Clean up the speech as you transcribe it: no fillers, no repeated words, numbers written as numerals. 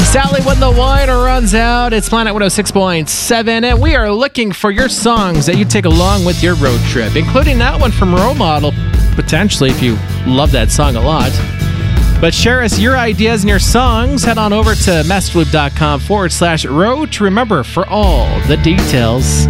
Sally, when the wine runs out, it's Planet 106.7, and we are looking for your songs that you take along with your road trip, including that one from Role Model, potentially if you love that song a lot. But share us your ideas and your songs. Head on over to masterloop.com/road to remember for all the details.